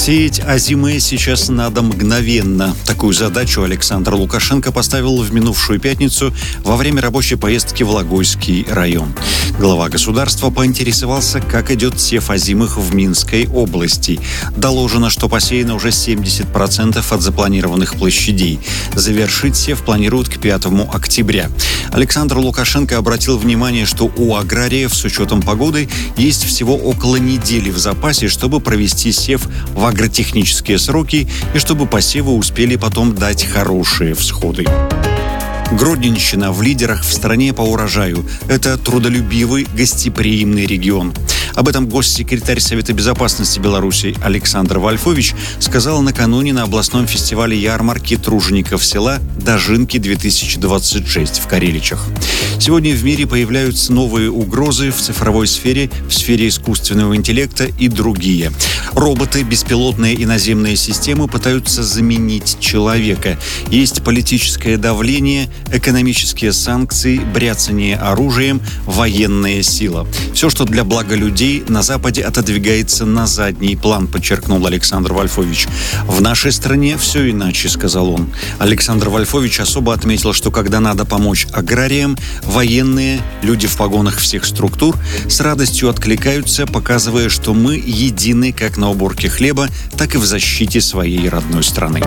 Сеять озимое сейчас надо мгновенно. Такую задачу Александр Лукашенко поставил в минувшую пятницу во время рабочей поездки в Логойский район. Глава государства поинтересовался, как идет сев озимых в Минской области. Доложено, что посеяно уже 70% от запланированных площадей. Завершить сев планируют к 5 октября. Александр Лукашенко обратил внимание, что у аграриев с учетом погоды есть всего около недели в запасе, чтобы провести сев в агротехнические сроки и чтобы посевы успели потом дать хорошие всходы. Гродненщина в лидерах в стране по урожаю. Это трудолюбивый, гостеприимный регион. Об этом госсекретарь Совета безопасности Беларуси Александр Вольфович сказал накануне на областном фестивале ярмарки тружеников села «Дожинки-2026» в Кареличах. Сегодня в мире появляются новые угрозы в цифровой сфере, в сфере искусственного интеллекта и другие. Роботы, беспилотные и наземные системы пытаются заменить человека. Есть политическое давление, экономические санкции, бряцание оружием, военная сила. Все, что для блага людей, на Западе отодвигается на задний план, подчеркнул Александр Вольфович. В нашей стране все иначе, сказал он. Александр Вольфович особо отметил, что когда надо помочь аграриям, военные, люди в погонах всех структур, с радостью откликаются, показывая, что мы едины как на уборке хлеба, так и в защите своей родной страны.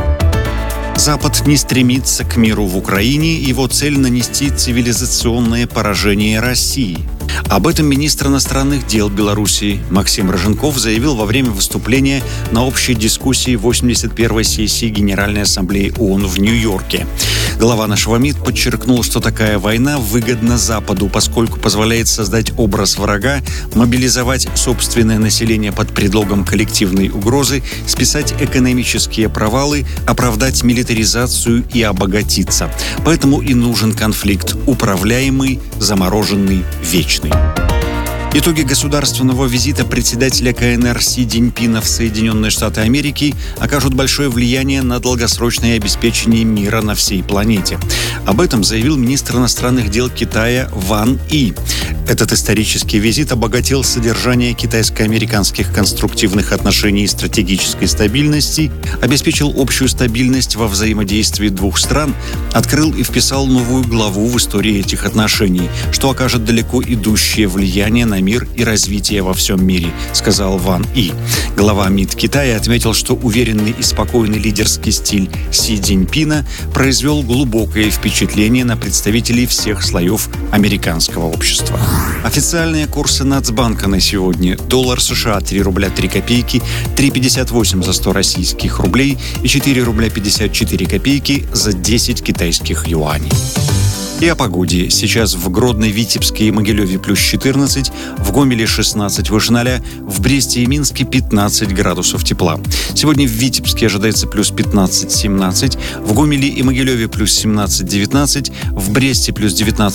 Запад не стремится к миру в Украине, его цель – нанести цивилизационное поражение России. Об этом министр иностранных дел Беларуси Максим Роженков заявил во время выступления на общей дискуссии 81-й сессии Генеральной Ассамблеи ООН в Нью-Йорке. Глава нашего МИД подчеркнул, что такая война выгодна Западу, поскольку позволяет создать образ врага, мобилизовать собственное население под предлогом коллективной угрозы, списать экономические провалы, оправдать милитаризацию и обогатиться. Поэтому и нужен конфликт – управляемый, замороженный, вечный. Итоги государственного визита председателя КНР Си Цзиньпина в Соединенные Штаты Америки окажут большое влияние на долгосрочное обеспечение мира на всей планете. Об этом заявил министр иностранных дел Китая Ван И. Этот исторический визит обогатил содержание китайско-американских конструктивных отношений и стратегической стабильности, обеспечил общую стабильность во взаимодействии двух стран, открыл и вписал новую главу в истории этих отношений, что окажет далеко идущее влияние на мир и развитие во всем мире, сказал Ван И. Глава МИД Китая отметил, что уверенный и спокойный лидерский стиль Си Цзиньпина произвел глубокое впечатление на представителей всех слоев американского общества. Официальные курсы Нацбанка на сегодня. Доллар США 3 рубля 3 копейки, 3,58 за 100 российских рублей и 4 рубля 54 копейки за 10 китайских юаней. И о погоде. Сейчас в Гродно, Витебске и Могилеве плюс 14, в Гомеле 16 выше 0, в Бресте и Минске 15 градусов тепла. Сегодня в Витебске ожидается плюс 15-17, в Гомеле и Могилеве плюс 17-19, в Бресте плюс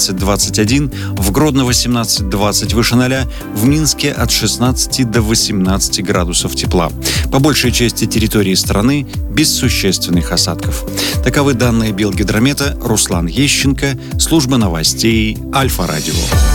19-21, в Гродно 18-20 выше 0, в Минске от 16 до 18 градусов тепла. По большей части территории страны без существенных осадков. Таковы данные Белгидромета. Руслан Ещенко, служба новостей Альфа-Радио.